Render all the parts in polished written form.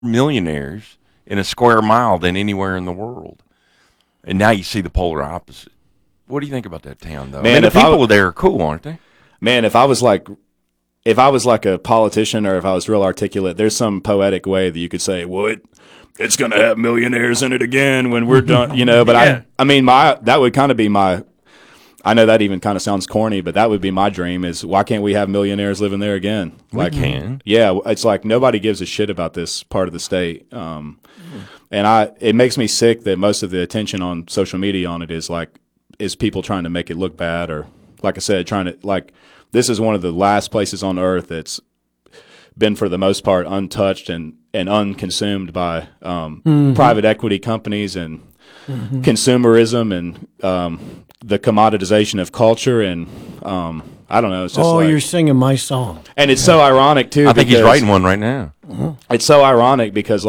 millionaires in a square mile than anywhere in the world. And now you see the polar opposite. What do you think about that town, though? Man, the people there are cool, aren't they? Man, if I was like a politician, or if I was real articulate, there's some poetic way that you could say, well, it's going to have millionaires in it again when we're done, but yeah. I mean, that would kind of be my, I know that even kind of sounds corny, but that would be my dream is why can't we have millionaires living there again? We can. Yeah. It's like nobody gives a shit about this part of the state. And it makes me sick that most of the attention on social media on it is people trying to make it look bad, or like I said, this is one of the last places on earth that's been for the most part untouched and unconsumed by private equity companies and consumerism and the commoditization of culture, and I don't know. It's just you're singing my song. And it's so ironic too. I think he's writing one right now. It's so ironic because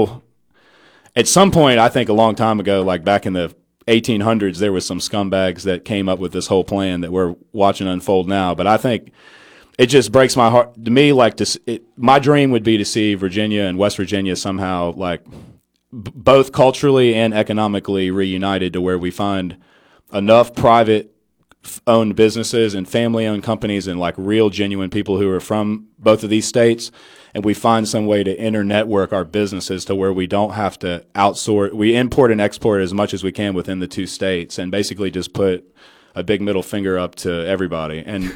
at some point, I think a long time ago, like back in the 1800s, there was some scumbags that came up with this whole plan that we're watching unfold now. But I think it just breaks my heart to me. My dream would be to see Virginia and West Virginia somehow both culturally and economically reunited to where we find enough private owned businesses and family owned companies and real genuine people who are from both of these states, and we find some way to internetwork our businesses to where we don't have to outsource. We import and export as much as we can within the two states, and basically just put a big middle finger up to everybody. And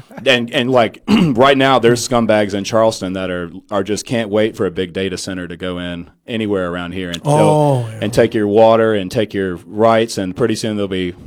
right now there's scumbags in Charleston that are just can't wait for a big data center to go in anywhere around here and take your water and take your rights, and pretty soon they'll be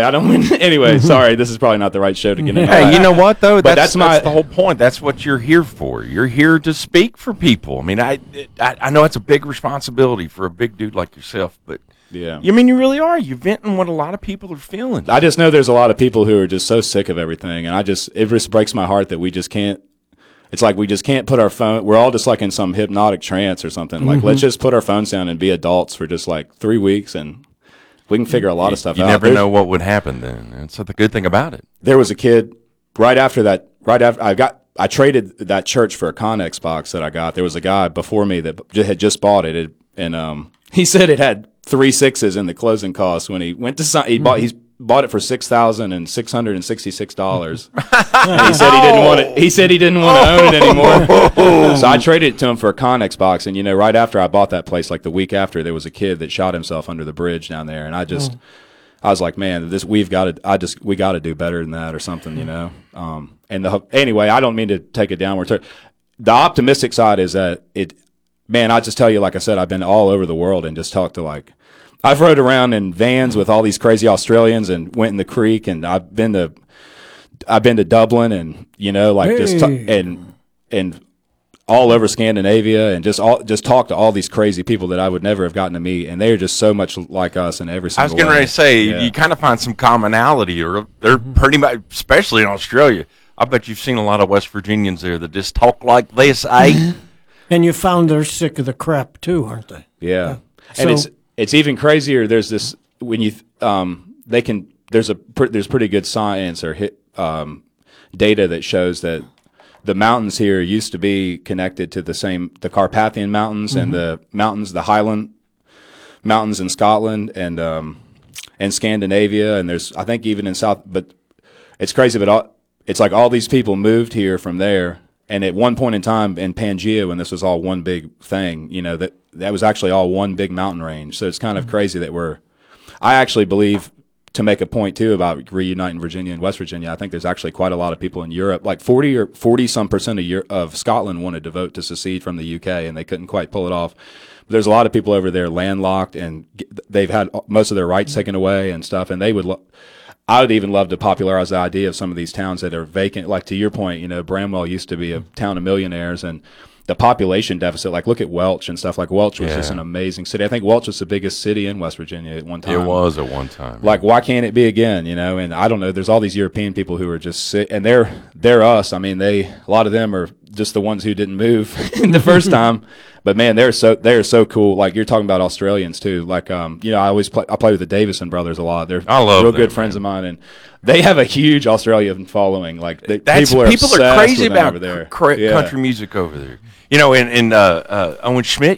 sorry, this is probably not the right show to get into. Hey, you know what though? That's the whole point. That's what you're here for. You're here to speak for people. I mean, I know it's a big responsibility for a big dude like yourself, but yeah. You mean you really are. You're venting what a lot of people are feeling. I just know there's a lot of people who are just so sick of everything, and it just breaks my heart that we just can't. It's like we just can't put our phone. We're all just like in some hypnotic trance or something. Like let's just put our phones down and be adults for just 3 weeks, and we can figure a lot of stuff out. You never know what would happen then. That's the good thing about it. There was a kid right after I traded that church for a Connex box that I got. There was a guy before me that had just bought it, and he said it had 3 sixes in the closing cost when he went to sign. He bought it for $6,666, and he said he didn't want it. He said he didn't want to own it anymore. So I traded it to him for a Connex box, and right after I bought that place, the week after, there was a kid that shot himself under the bridge down there, and I was like, man, we got to do better than that or something, anyway, I don't mean to take a downward turn. The optimistic side is that man, I just tell you, like I said, I've been all over the world and just talked to I've rode around in vans with all these crazy Australians and went in the creek, and I've been to Dublin, and and all over Scandinavia, and just talk to all these crazy people that I would never have gotten to meet, and they are just so much like us in every single way. I was getting ready to say, you kind of find some commonality, or they're pretty much, especially in Australia. I bet you've seen a lot of West Virginians there that just talk like this, eh? And you found they're sick of the crap too, aren't they? Yeah, and it's even crazier. There's this when you there's pretty good science or data that shows that the mountains here used to be connected to the Carpathian Mountains and the Highland Mountains in Scotland and Scandinavia, and there's I think even in South. But it's crazy, but it's like all these people moved here from there. And at one point in time in Pangaea, when this was all one big thing, that was actually all one big mountain range. So it's kind of crazy that I actually believe, to make a point too about reuniting Virginia and West Virginia, I think there's actually quite a lot of people in Europe, like 40% of Scotland wanted to vote to secede from the UK, and they couldn't quite pull it off. But there's a lot of people over there landlocked, and they've had most of their rights taken away and stuff, and I would even love to popularize the idea of some of these towns that are vacant. Like to your point, Bramwell used to be a town of millionaires, and the population deficit, look at Welch and stuff. Welch was just an amazing city. I think Welch was the biggest city in West Virginia at one time. It was at one time. Why can't it be again? And I don't know. There's all these European people who are just sick, and they're us. I mean, a lot of them just the ones who didn't move the first time. But man, they're so cool. Like you're talking about Australians too. Like I play with the Davison brothers a lot. They're I love real them, good friends of mine, and they have a huge Australian following. Like people are crazy with them about over there. country music over there. You know, and Owen Schmidt